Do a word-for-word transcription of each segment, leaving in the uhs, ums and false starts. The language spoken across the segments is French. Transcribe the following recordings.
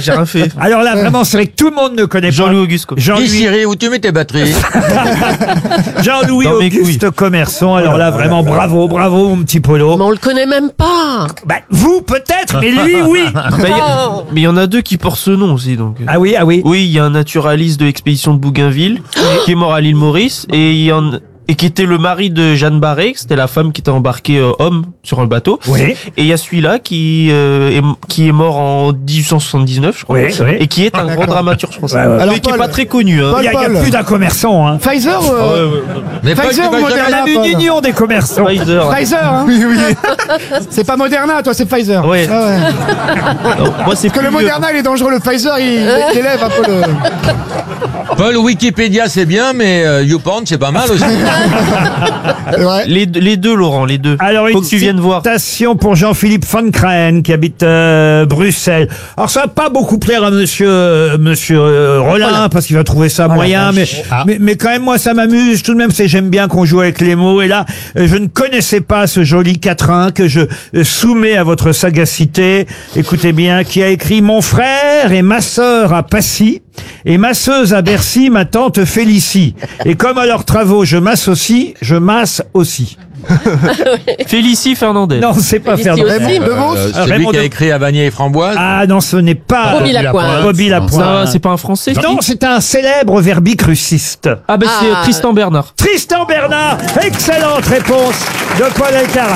j'ai rien fait. Alors là, vraiment, c'est vrai que tout le monde ne connaît pas. Jean-Louis Auguste. Dis Jean-Louis, Siri, où tu mets tes batteries? Jean-Louis Dans mes Auguste Commerçon. Alors là, vraiment, bravo, bravo, mon petit Polo. Mais on le connaît même pas. Bah, vous, peut-être, mais lui, oui. Bah, y a- mais il y en a deux qui portent ce nom aussi, donc. Ah oui, ah oui. Oui, il y a un naturaliste de l'expédition de Bougainville qui est mort à l'île Maurice et il y en et qui était le mari de Jeanne Barré, c'était la femme qui était embarquée euh, homme sur un bateau. Oui. Et il y a celui-là qui euh, est qui est mort en dix-huit cent soixante-dix-neuf, je crois, Oui, oui. et qui est un grand dramaturge français. Ouais, ouais. Mais Alors, qui est Paul, pas très connu. Hein. Il y a, il y a Paul. plus d'un commerçant, hein. Pfizer ou... Ah, euh, ouais, ouais, Mais Paul, Pfizer tu ou vas jamais- Moderna, Une Paul union des commerçants. ouais. Pfizer. Pfizer, hein. Oui, oui. C'est pas Moderna, toi, c'est Pfizer. Ouais. Ah ouais. Non, moi c'est Parce que le plus vieux. Moderna, il est dangereux. Le Pfizer, il, il élève un peu le... Paul, Wikipédia c'est bien, mais euh, YouPorn c'est pas mal aussi. C'est vrai. Les, deux- les deux, Laurent, les deux. Alors, Faut une que tu viennes voir. citation pour Jean-Philippe Van Creen, qui habite euh, Bruxelles. Alors, ça va pas beaucoup plaire à monsieur, euh, monsieur euh, Rollin, parce qu'il va trouver ça moyen, mais, mais, mais quand même, moi, ça m'amuse. Tout de même, c'est j'aime bien qu'on joue avec les mots. Et là, euh, je ne connaissais pas ce joli quatrain que je euh, soumets à votre sagacité. Écoutez bien, qui a écrit « Mon frère et ma sœur à Passy, et masseuse à Bercy, ma tante Félicie. Et comme à leurs travaux, je m'associe, je masse aussi. » Félicie Fernandez. Non, c'est pas Félicie Fernand. aussi. Raymond Devos. Euh, Ah, c'est lui Raymond qui a de- écrit à Vanier et Framboise. Ah non, ce n'est pas Bobby Lapointe. Bobby Ça, Lapointe. c'est pas un français. Non, c'est un célèbre verbicruciste. Ah bah c'est Ah. euh, Tristan Bernard. Tristan Bernard, excellente réponse de Paul Elkarat.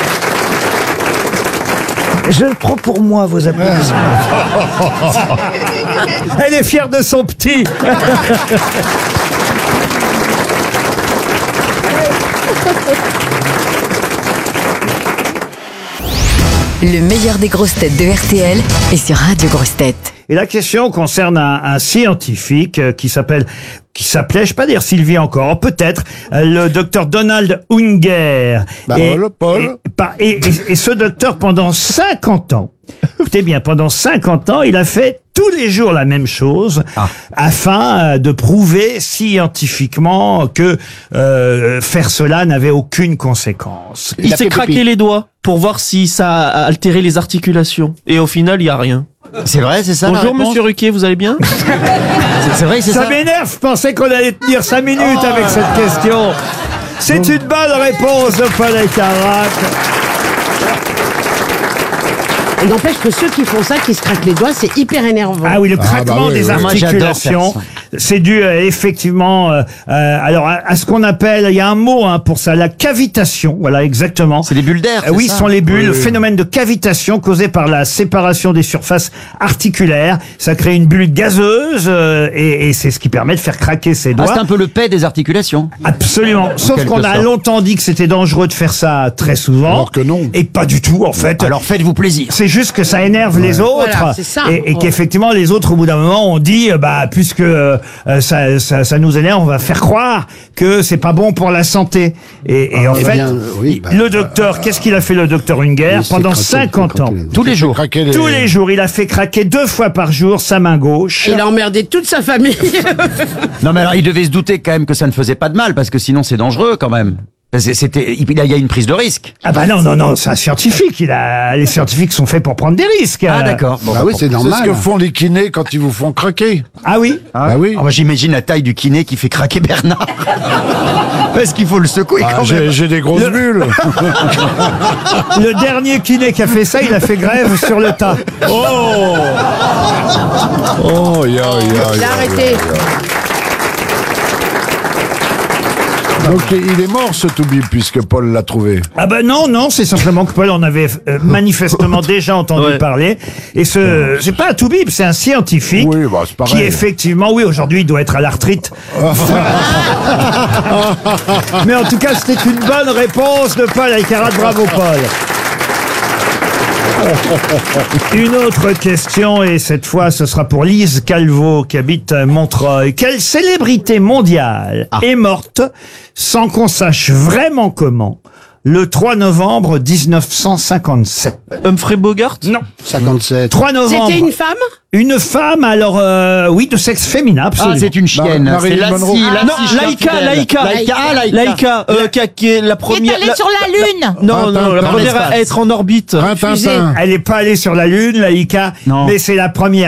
Je prends pour moi vos applaudissements. Elle est fière de son petit. Le meilleur des grosses têtes de R T L est sur Radio Grosses Têtes. Et la question concerne un, un scientifique euh, qui s'appelle, qui s'appelait, je ne sais pas dire s'il vit encore, peut-être, euh, le docteur Donald Unger. Bah, et, Paul, Paul. Et, par- et- et- et ce docteur, pendant cinquante ans, écoutez bien, pendant cinquante ans, il a fait tous les jours la même chose afin euh, de prouver scientifiquement que euh, faire cela n'avait aucune conséquence. Il a s'est fait craqué pipi. les doigts pour voir si ça a altéré les articulations. Et au final, il y a rien. C'est vrai, c'est ça la Bonjour réponse Monsieur Ruquier, vous allez bien? C'est- C'est vrai, c'est Ça ça. m'énerve, je pensais qu'on allait tenir cinq minutes avec cette question. C'est une bonne réponse de Paul Elkarat. Il n'empêche que ceux qui font ça, qui se craquent les doigts, c'est hyper énervant. Ah oui, le craquement bah oui, des oui. Moi, j'adore articulations, faire c'est dû euh, effectivement, euh, euh, alors à, à ce qu'on appelle, il y a un mot hein, pour ça, la cavitation. Voilà, exactement. C'est des bulles d'air. Euh, c'est oui, ça ce sont les bulles, Oui, le oui. phénomène de cavitation causé par la séparation des surfaces articulaires. Ça crée une bulle gazeuse euh, et, et c'est ce qui permet de faire craquer ses Ah, doigts. c'est un peu le paix des articulations. Absolument. Sauf quelque qu'on a sorte. longtemps dit que c'était dangereux de faire ça très souvent. Alors que non. Et pas du tout, en fait. Alors faites-vous plaisir. C'est juste que ça énerve les autres. Voilà, c'est ça. Et, et Oh. qu'effectivement, les autres, au bout d'un moment, ont dit, euh, bah, puisque euh, ça, ça, ça nous énerve, on va faire croire que c'est pas bon pour la santé. Et, et en Eh fait, bien, oui, bah, le docteur, qu'est-ce qu'il a fait, le docteur Unger, il s'est pendant craqué, cinquante il ans? s'est craqué. Tous les Il s'est jours. craqué les- Tous les jours, il a fait craquer deux fois par jour sa main gauche. Il a emmerdé toute sa famille. Non mais alors il devait se douter quand même que ça ne faisait pas de mal parce que sinon c'est dangereux quand même. C'est- C'était, il y a il y a une prise de risque. Ah bah non, non, non, c'est un scientifique. Il a, les scientifiques sont faits pour prendre des risques. Ah Euh, d'accord. Bon, Bah oui, c'est C'est normal. ce que font les kinés quand ils vous font craquer. Ah oui? Bah oui. Ah, moi, j'imagine la taille du kiné qui fait craquer Bernard. Parce qu'il faut le secouer Ah, quand même. j'ai j'ai des grosses bulles. Le dernier kiné qui a fait ça, il a fait grève sur le tas. Oh Oh, ya, ya, Il ya, a arrêté. Donc il est mort ce Toubib puisque Paul l'a trouvé. Ah ben non, non, c'est simplement que Paul en avait euh, manifestement déjà entendu Ouais. parler. Et ce, c'est pas un toubib, c'est un scientifique Oui, bah, c'est pareil. qui effectivement, oui, aujourd'hui, il doit être à la retraite. Mais en tout cas, c'était une bonne réponse de Paul Elkarat. Bravo, Paul. Une autre question, et cette fois, ce sera pour Lise Calvo, qui habite à Montreuil. Quelle célébrité mondiale est morte sans qu'on sache vraiment comment le trois novembre dix-neuf cent cinquante-sept? Humphrey Bogart? Non. cinquante-sept. trois novembre. C'était une femme? Une femme, alors, euh, oui, de sexe féminin, Ah, absolument. c'est une chienne. Mar- C'est Marilyn Monroe. Lassie, Ah, Lassie non, Laïka, Charles Laïka. Laïka, ah, Laïka. Laïka, euh, qui, a- qui est la Qui première. est allé la- sur la Lune. Non, non, la Dans première l'espace. à être en orbite. Un Tintin. Elle n'est pas allée sur la Lune, Laïka, Non. mais c'est la première